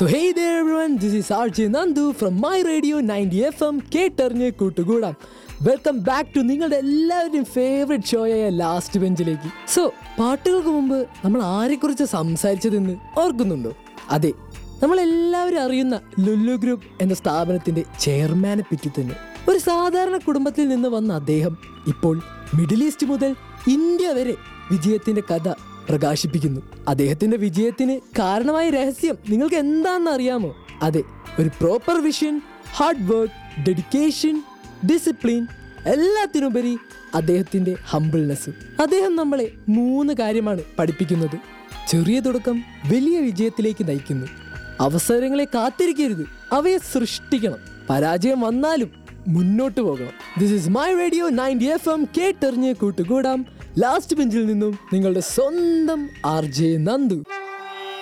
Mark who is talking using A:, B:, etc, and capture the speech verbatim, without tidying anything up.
A: So hey there everyone, this is R J Nandu from My Radio ninety F M കേട്ടറിഞ്ഞ് കൂട്ടുകൂടാം. Welcome back to നിങ്ങളുടെ എല്ലാവരുടെയും favourite ഷോയായ last ബെഞ്ചിലേക്ക്. So പാട്ടുകൾക്ക് മുമ്പ് നമ്മൾ ആരെക്കുറിച്ച് സംസാരിച്ചതെന്ന് ഓർക്കുന്നുണ്ടോ? അതെ, നമ്മളെല്ലാവരും അറിയുന്ന ലുല്ലു ഗ്രൂപ്പ് എന്ന സ്ഥാപനത്തിന്റെ ചെയർമാനെ പറ്റി തന്നെ. ഒരു സാധാരണ കുടുംബത്തിൽ നിന്ന് വന്ന അദ്ദേഹം ഇപ്പോൾ മിഡിൽ ഈസ്റ്റ് മുതൽ ഇന്ത്യ വരെ വിജയത്തിന്റെ കഥ പ്രകാശിപ്പിക്കുന്നു. അദ്ദേഹത്തിന്റെ വിജയത്തിന് കാരണമായ രഹസ്യം നിങ്ങൾക്ക് എന്താണെന്ന് അറിയാമോ? അതെ, ഒരു proper vision, hard work, dedication, discipline, എല്ലാത്തിനുപരി അദ്ദേഹത്തിന്റെ ഹംബിൾനെസ്. അദ്ദേഹം നമ്മളെ മൂന്ന് കാര്യമാണ് പഠിപ്പിക്കുന്നത്. ചെറിയ തുടക്കം വലിയ വിജയത്തിലേക്ക് നയിക്കുന്നു. അവസരങ്ങളെ കാത്തിരിക്കരുത്, അവയെ സൃഷ്ടിക്കണം. പരാജയം വന്നാലും മുന്നോട്ട് പോകണം. This is my radio ninety F M കേട്ടറിഞ്ഞ് കൂട്ടുകൂടാം. ലാസ്റ്റ് ബെഞ്ചിൽ നിന്നും നിങ്ങളുടെ സ്വന്തം ആർ ജെ നന്ദു.